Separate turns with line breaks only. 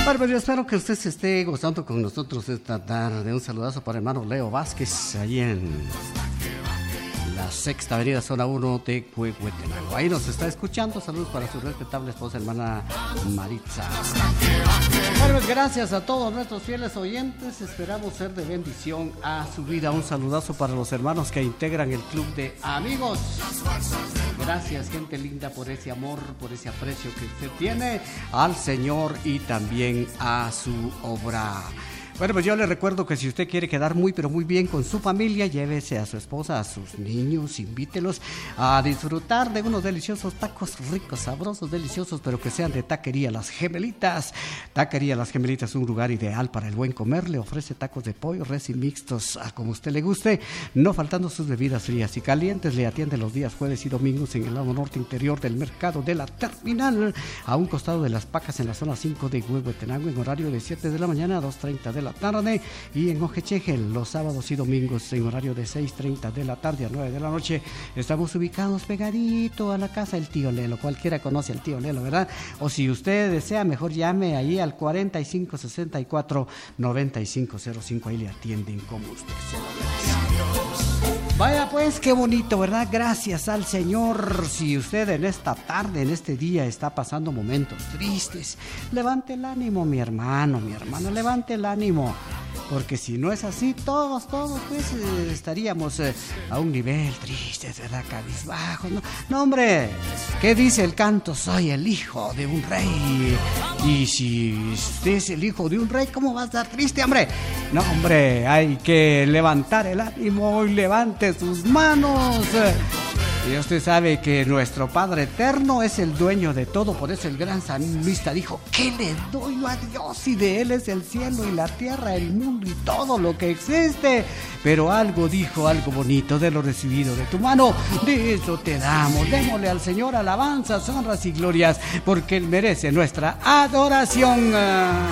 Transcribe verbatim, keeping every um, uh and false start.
Bueno, pues yo espero que usted se esté gozando con nosotros esta tarde. Un saludazo para el hermano Leo Vázquez, allí en la Sexta Avenida, zona uno de Huehuetenango. Ahí nos está escuchando. Saludos para su respetable esposa, hermana Maritza. Bueno, pues gracias a todos nuestros fieles oyentes. Esperamos ser de bendición a su vida. Un saludazo para los hermanos que integran el club de amigos. Gracias, gente linda, por ese amor, por ese aprecio que usted tiene al Señor y también a su obra. Bueno, pues yo le recuerdo que si usted quiere quedar muy, pero muy bien con su familia, llévese a su esposa, a sus niños, invítelos a disfrutar de unos deliciosos tacos ricos, sabrosos, deliciosos, pero que sean de Taquería Las Gemelitas. Taquería Las Gemelitas es un lugar ideal para el buen comer. Le ofrece tacos de pollo, res y mixtos, a como usted le guste, no faltando sus bebidas frías y calientes. Le atiende los días jueves y domingos en el lado norte interior del mercado de la terminal, a un costado de Las Pacas, en la zona cinco de Huehuetenango, en horario de siete de la mañana a dos treinta de la tarde, y en Ojechegel los sábados y domingos en horario de seis treinta de la tarde a nueve de la noche. Estamos ubicados pegadito a la casa del tío Lelo. Cualquiera conoce al tío Lelo, ¿verdad? O si usted desea, mejor llame ahí al cuarenta y cinco sesenta y cuatro noventa y cinco cero cinco. Ahí le atienden como usted se lo merece. Vaya pues, qué bonito, ¿verdad? Gracias al Señor. Si usted en esta tarde, en este día, está pasando momentos tristes, levante el ánimo, mi hermano, mi hermana, levante el ánimo. Porque si no es así, todos, todos, pues eh, estaríamos eh, a un nivel triste, ¿verdad? Cabizbajo. No, no, hombre, ¿qué dice el canto? Soy el hijo de un rey. Y si usted es el hijo de un rey, ¿cómo va a estar triste, hombre? No, hombre, hay que levantar el ánimo y levante sus manos. Y usted sabe que nuestro Padre Eterno es el dueño de todo. Por eso el gran salmista dijo: ¿qué le doy yo a Dios? Y de Él es el cielo y la tierra, el mundo y todo lo que existe. Pero algo dijo, algo bonito: de lo recibido de tu mano, de eso te damos. Démosle al Señor alabanzas, honras y glorias, porque Él merece nuestra adoración.